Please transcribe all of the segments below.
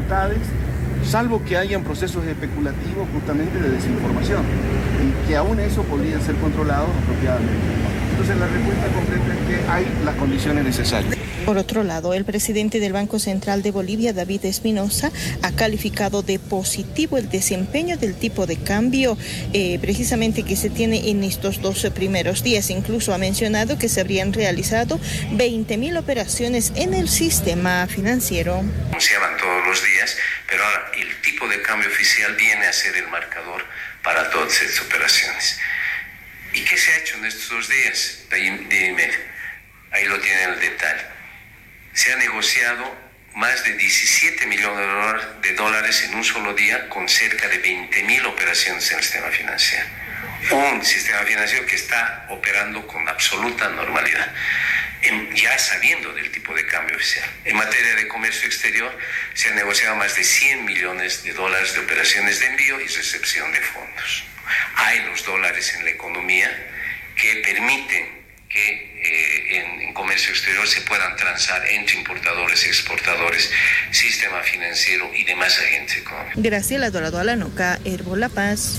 dificultades, salvo que hayan procesos especulativos justamente de desinformación, y que aún eso podría ser controlado apropiadamente. Entonces la respuesta completa es que hay las condiciones necesarias. Por otro lado, el presidente del Banco Central de Bolivia, David Espinosa, ha calificado de positivo el desempeño del tipo de cambio precisamente que se tiene en estos 12 primeros días. Incluso ha mencionado que se habrían realizado 20.000 operaciones en el sistema financiero. Se llaman todos los días, pero ahora el tipo de cambio oficial viene a ser el marcador para todas estas operaciones. ¿Y qué se ha hecho en estos 2 días? Dime, ahí lo tienen el detalle. Se ha negociado más de 17 millones de dólares en un solo día con cerca de 20.000 operaciones en el sistema financiero. Un sistema financiero que está operando con absoluta normalidad, ya sabiendo del tipo de cambio oficial. En materia de comercio exterior, se han negociado más de 100 millones de dólares de operaciones de envío y recepción de fondos. Hay los dólares en la economía que permiten que en comercio exterior se puedan transar entre importadores y exportadores, sistema financiero y demás agentes económicos. Graciela Dorado Alanoca, Herbo La Paz.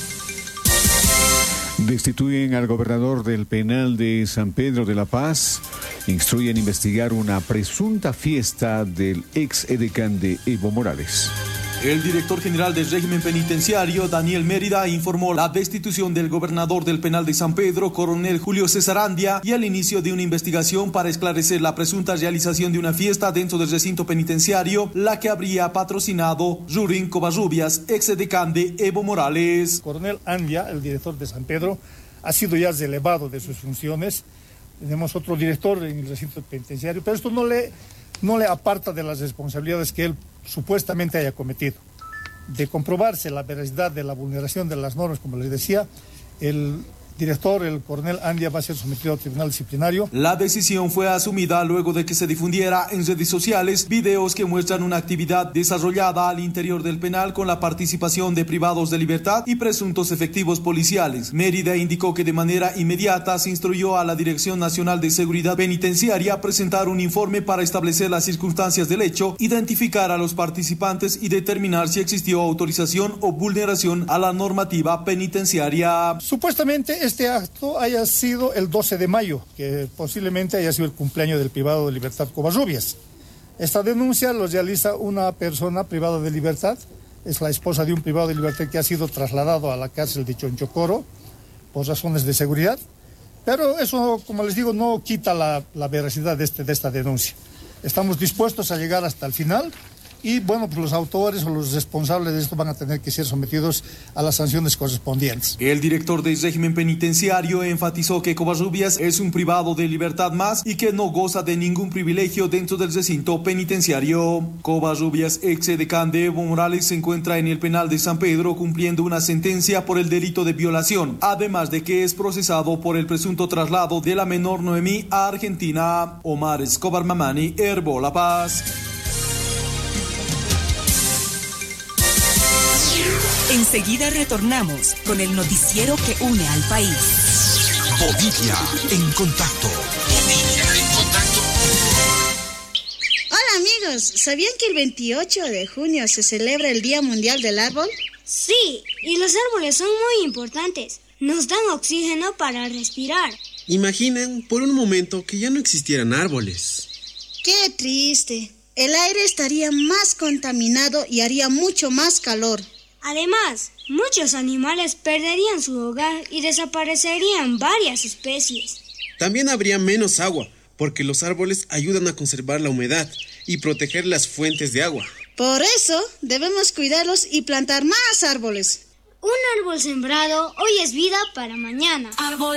Destituyen al gobernador del penal de San Pedro de La Paz. Instruyen investigar una presunta fiesta del ex edecán de Evo Morales. El director general del régimen penitenciario, Daniel Mérida, informó la destitución del gobernador del penal de San Pedro, coronel Julio César Andia, y el inicio de una investigación para esclarecer la presunta realización de una fiesta dentro del recinto penitenciario, la que habría patrocinado Rurín Covarrubias, ex edecán de Evo Morales. Coronel Andia, el director de San Pedro, ha sido ya relevado de sus funciones. Tenemos otro director en el recinto penitenciario, pero esto no le aparta de las responsabilidades que él supuestamente haya cometido. De comprobarse la veracidad de la vulneración de las normas, como les decía, el director, el coronel Andia, va a ser sometido al tribunal disciplinario. La decisión fue asumida luego de que se difundiera en redes sociales videos que muestran una actividad desarrollada al interior del penal con la participación de privados de libertad y presuntos efectivos policiales. Mérida indicó que de manera inmediata se instruyó a la Dirección Nacional de Seguridad Penitenciaria a presentar un informe para establecer las circunstancias del hecho, identificar a los participantes y determinar si existió autorización o vulneración a la normativa penitenciaria. Supuestamente este acto haya sido el 12 de mayo, que posiblemente haya sido el cumpleaños del privado de libertad Covarrubias. Esta denuncia lo realiza una persona privada de libertad, es la esposa de un privado de libertad que ha sido trasladado a la cárcel de Chonchocoro por razones de seguridad, pero eso, como les digo, no quita la veracidad de esta denuncia. Estamos dispuestos a llegar hasta el final. Y bueno, pues los autores o los responsables de esto van a tener que ser sometidos a las sanciones correspondientes. El director del régimen penitenciario enfatizó que Covarrubias es un privado de libertad más y que no goza de ningún privilegio dentro del recinto penitenciario. Covarrubias, ex edecán de Evo Morales, se encuentra en el penal de San Pedro cumpliendo una sentencia por el delito de violación, además de que es procesado por el presunto traslado de la menor Noemí a Argentina. Omar Escobar Mamani, Herbo La Paz. Enseguida retornamos con el noticiero que une al país. Bolivia en contacto. Bolivia en contacto. Hola amigos, ¿sabían que el 28 de junio se celebra el Día Mundial del Árbol? Sí, y los árboles son muy importantes. Nos dan oxígeno para respirar. Imaginen por un momento que ya no existieran árboles. Qué triste. El aire estaría más contaminado y haría mucho más calor. Además, muchos animales perderían su hogar y desaparecerían varias especies. También habría menos agua, porque los árboles ayudan a conservar la humedad y proteger las fuentes de agua. Por eso, debemos cuidarlos y plantar más árboles. Un árbol sembrado hoy es vida para mañana. Árbol